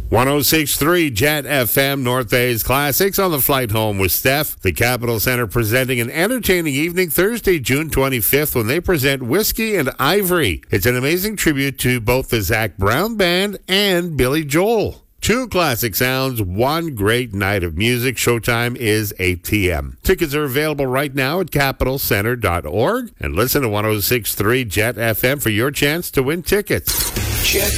106.3 Jet FM, North Bay's Classics on the flight home with Steph. The Capitol Center presenting an entertaining evening Thursday, June 25th, when they present Whiskey and Ivory. It's an amazing tribute to both the Zac Brown Band and Billy Joel. Two classic sounds, one great night of music. Showtime is 8 p.m. Tickets are available right now at capitolcenter.org. And listen to 106.3 Jet FM for your chance to win tickets. Jet